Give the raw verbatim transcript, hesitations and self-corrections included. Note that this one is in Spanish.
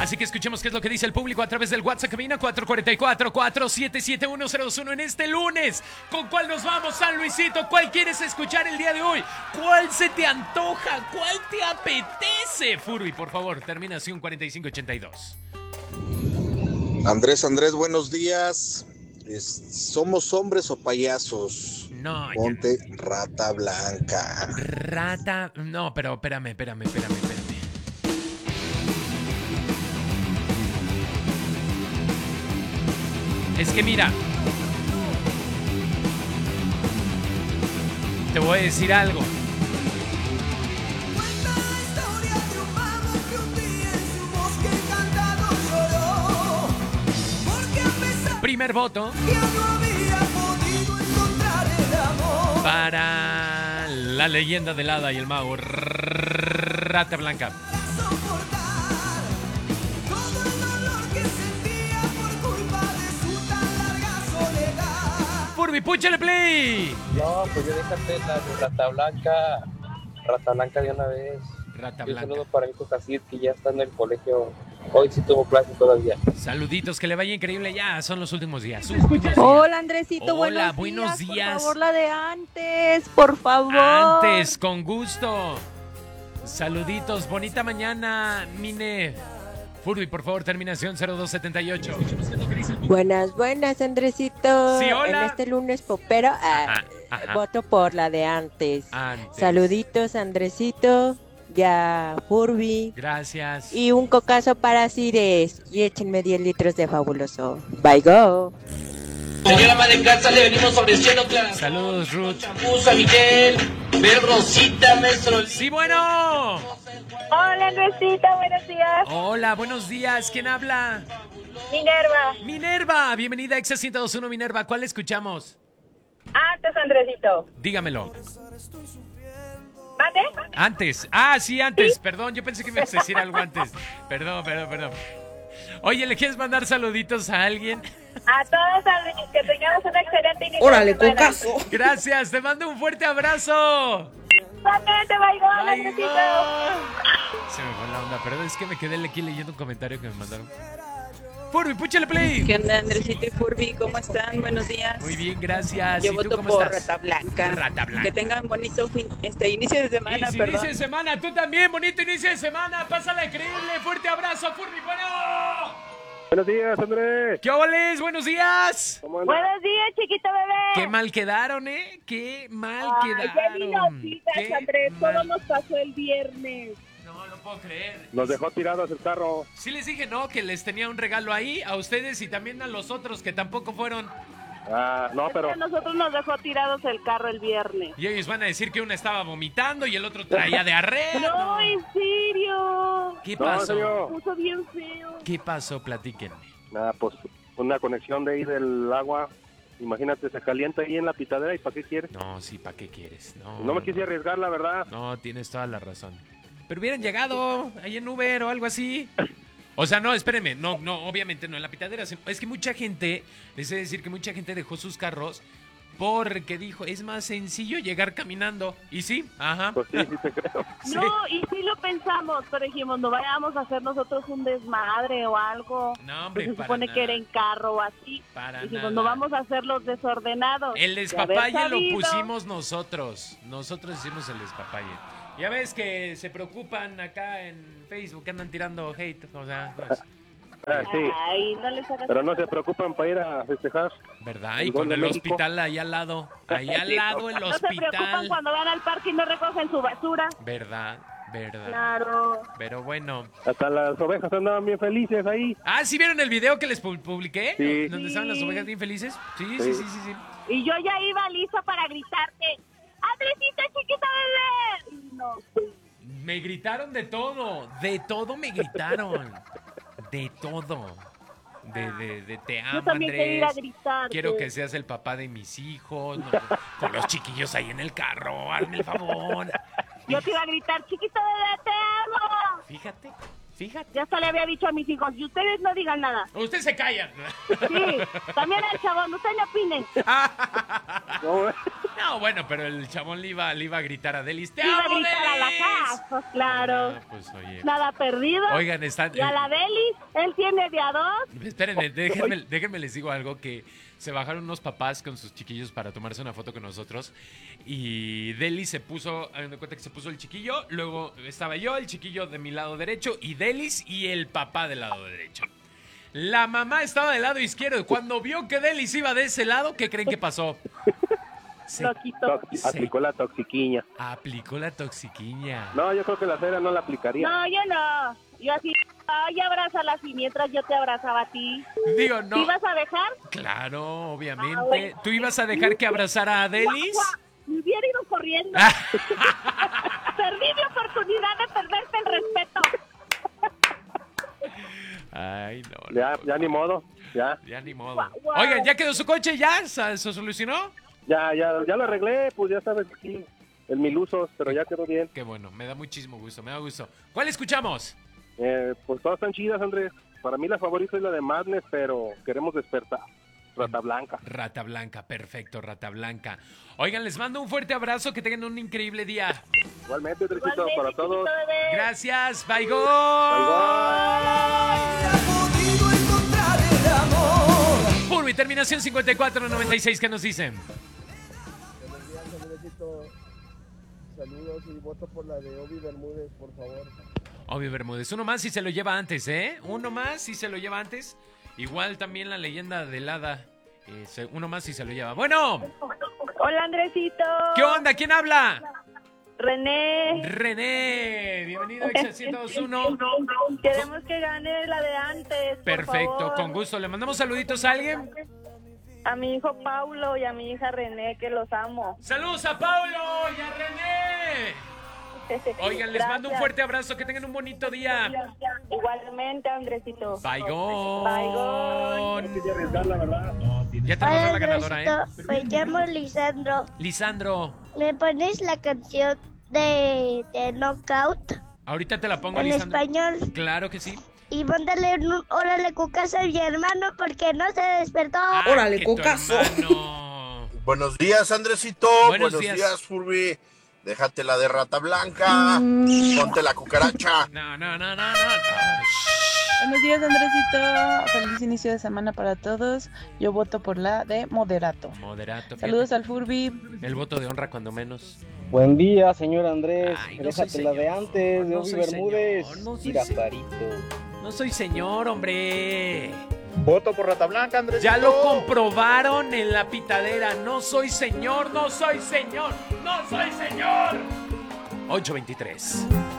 Así que escuchemos qué es lo que dice el público a través del WhatsApp Cabina cuatro cuatro cuatro, cuatro siete siete, uno cero dos uno en este lunes. ¿Con cuál nos vamos, San Luisito? ¿Cuál quieres escuchar el día de hoy? ¿Cuál se te antoja? ¿Cuál te apetece? Furby, por favor, terminación cuarenta y cinco ochenta y dos. Andrés, Andrés, buenos días. Es, ¿Somos hombres o payasos? No, Ponte ya... Rata Blanca. Rata... No, pero espérame, espérame, espérame, espérame. Es que mira, te voy a decir algo. Primer voto para la leyenda del hada y el mago Rata Blanca. Furby, púchale play. No, pues yo déjate la de Rata Blanca. Rata Blanca de una vez. Rata Blanca. Un saludo para mi hijo Casid, que ya está en el colegio. Hoy sí tuvo clase todavía. Saluditos, que le vaya increíble. Ya son los últimos días. Hola, Andresito, Hola, buenos, buenos días, días. Por favor, la de antes, por favor. Antes, con gusto. Saluditos, bonita mañana, Mine. Furby, por favor, terminación cero dos setenta y ocho. Buenas, buenas, Andresito. Sí, hola. En este lunes popero, Ajá, eh, ajá. voto por la de antes. Antes. Saluditos, Andresito. Ya, Furby. Gracias. Y un cocazo para Cires. Y échenme diez litros de fabuloso. Bye, go. Señora madre de casa, le venimos ofreciendo claro. Saludos, Ruth. Chapuza, Miguel, Ver Rosita, maestro. Sí, bueno. Hola, Andresita, buenos días. Hola, buenos días. ¿Quién habla? Minerva. Minerva, bienvenida a Exa ciento dos punto uno, Minerva. ¿Cuál escuchamos? Antes, Andresito. Dígamelo. ¿Mate? Antes. Ah, sí, antes. ¿Sí? Perdón, yo pensé que me ibas a decir algo antes. Perdón, perdón, perdón. Oye, ¿le quieres mandar saluditos a alguien? A todos, a que tengamos una excelente inicio. Órale, cocazo. Gracias, te mando un fuerte abrazo. Igualmente, bye, go, Andresito. Se me fue la onda, pero es que me quedé aquí leyendo un comentario que me mandaron. Furby, púchale play. ¿Qué onda, Andresito y Furby? ¿Cómo están? Buenos días. Muy bien, gracias. Yo ¿Y voto tú cómo por estás? Rata Blanca. Rata Blanca. Que tengan bonito fin, este inicio de semana, y si perdón. inicio de semana, tú también, bonito inicio de semana. Pásala increíble, fuerte abrazo, Furby. Bueno. Buenos días, Andrés. ¿Qué óboles? Buenos días. Buenos días, chiquito bebé. Qué mal quedaron, ¿eh? Qué mal Ay, quedaron. Qué qué Andrés, mal. todo nos pasó el viernes. No, no puedo creer. Nos dejó tirados el carro. Sí les dije, ¿no? Que les tenía un regalo ahí a ustedes y también a los otros que tampoco fueron. Ah, no, pero... A nosotros nos dejó tirados el carro el viernes. Y ellos van a decir que uno estaba vomitando y el otro traía diarrea. No, en serio. ¿Qué No, en pasó? serio. Puso bien feo. ¿Qué pasó? Platíquenme. Nada, pues una conexión de ahí del agua. Imagínate, se calienta ahí en la pitadera y ¿para qué quieres? No, sí, ¿para qué quieres? No, No me quise arriesgar, la verdad. No, tienes toda la razón. Pero hubieran llegado ahí en Uber o algo así. O sea, no, espérenme, no, no, obviamente no en la pitadera. sino- Es que mucha gente, les he de decir que mucha gente dejó sus carros porque dijo, es más sencillo llegar caminando. Y sí, ajá. Pues sí, sí te creo. Sí. No, y sí lo pensamos, pero dijimos, no vayamos a hacer nosotros un desmadre o algo. No, hombre, Pues se para supone nada. que era en carro o así. Para dijimos, nada. no vamos a hacer los desordenados. El De despapalle haber lo sabido. pusimos nosotros. Nosotros hicimos el despapalle. Ya ves que se preocupan acá en Facebook, que andan tirando hate. O sea, pues, Ah, sí. Ay, no les hagas Pero no caso. se preocupan para ir a festejar. ¿verdad? El Y gol con de el México. hospital ahí al lado. Ahí al lado el No se preocupan hospital. cuando van al parque y no recogen su basura. ¿Verdad? ¿Verdad? Claro. Pero bueno. Hasta las ovejas andaban bien felices ahí. Ah, ¿sí vieron el video que les pu- publiqué? Sí. ¿Donde estaban las ovejas bien felices? Sí, sí, Sí. sí, sí, sí. Y yo ya iba lista para gritarte, ¡Andresita, chiquita bebé! Y no. Me gritaron de todo. De todo me gritaron. De todo. De, de, de te amo, Yo también quería ir a Andrés. gritar. Quiero que seas el papá de mis hijos. no, con los chiquillos ahí en el carro. Hazme el favor. Yo te iba a gritar, chiquita bebé, te amo. Fíjate, fíjate. Ya hasta le había dicho a mis hijos, y ustedes no digan nada. Ustedes se callan. Sí, también al chabón, ustedes no opinen. No, No, No, bueno, pero el chabón le iba, le iba a gritar a Delis. ¡Te Iba a amo, gritar a la Delis! casa, pues, claro. Ah, pues oye. Nada perdido. Oigan, están... Y a la Delis, él tiene de a dos. Espérenme, déjenme, déjenme les digo algo, que se bajaron unos papás con sus chiquillos para tomarse una foto con nosotros y Delis se puso, habiendo cuenta que se puso el chiquillo, luego estaba yo, el chiquillo de mi lado derecho y Delis y el papá del lado derecho. La mamá estaba del lado izquierdo y cuando vio que Delis iba de ese lado, ¿qué creen que pasó? Se Lo quitó. Tox- aplicó la toxiquiña. aplicó la toxiquiña. No, yo creo que la cera no la aplicaría. No, yo no. Yo así, ay, abrázala así mientras yo te abrazaba a ti. Digo, ¿Te no. ibas a dejar? Claro, Ah, obviamente. bueno. ¿Tú ibas a dejar que abrazara a Delis? Guau, guau, me hubiera ido corriendo. Perdí mi oportunidad de perderte el respeto. Ay, no, no. Ya, ya ni modo. Ya, Ya ni modo. Guau, guau. Oigan, ¿ya quedó su coche? ¿Ya? ¿Se se solucionó? ya, ya, ya lo arreglé, pues ya sabes, aquí, el Milusos, pero ya quedó bien. Qué bueno, me da muchísimo gusto, me da gusto. ¿Cuál escuchamos? Eh, pues todas están chidas, Andrés. Para mí la favorita es la de Madness, pero queremos despertar. Rata Blanca. Rata Blanca, perfecto, Rata Blanca. Oigan, les mando un fuerte abrazo, que tengan un increíble día. Igualmente, Tresito, Igualmente, para todos. chiquito bebé. Gracias, bye, Bye, go. Pulvi, terminación cincuenta y cuatro noventa y seis, ¿qué nos dicen? Buenos días, Andresito. Saludos y voto por la de Obi Bermúdez, por favor. Obvio Bermúdez, uno más y se lo lleva antes, ¿eh? Uno más y se lo lleva antes. Igual también la leyenda del hada. eh, se- uno más y se lo lleva. Bueno, Hola, Andresito. ¿qué onda? ¿Quién habla? René. René, bienvenido a Exa ciento dos punto uno. Queremos que gane la de antes. por Perfecto, favor. con gusto. ¿Le mandamos saluditos a alguien? A mi hijo Paulo y a mi hija René, que los amo. ¡Saludos a Paulo y a René! Oigan, les mando un Gracias. fuerte abrazo. Que tengan un bonito día. Igualmente, Andresito. Baigón. Baigón. Ya tenemos a la ganadora, ¿eh? Me llamo Lisandro. Lisandro, ¿Me pones la canción de, de Knockout ahorita te la pongo, en Lisandro. español? Claro que sí. Y mándale un órale cucazo a mi hermano porque no se despertó. Ah, Órale, que tu cocazo. hermano. Buenos días, Andresito. Buenos Buenos, días. días, Furby. Déjate la de Rata Blanca. Ponte la cucaracha. No, no, no, no, no. Ah, shh. Buenos días, Andresito. Feliz inicio de semana para todos. Yo voto por la de Moderato. Moderato. Saludos fíjate. al Furby. El voto de honra cuando menos. Buen día, señor Andrés. Ay, no soy Déjate la de señor, antes, de no Obi soy Bermúdez. señor, no soy Tiraparito. No soy señor, hombre. Voto por Rata Blanca, Andresito. Ya lo comprobaron en la pitadera. No soy señor, no soy señor, no soy señor. ocho veintitrés.